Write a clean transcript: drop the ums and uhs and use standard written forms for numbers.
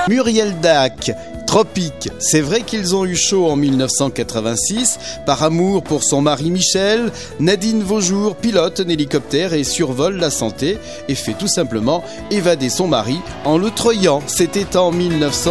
Muriel Dac, Tropique. C'est vrai qu'ils ont eu chaud en 1986. Par amour pour son mari Michel, Nadine Vaujour pilote un hélicoptère et survole la Santé et fait tout simplement évader son mari en le treuillant. C'était en 1986.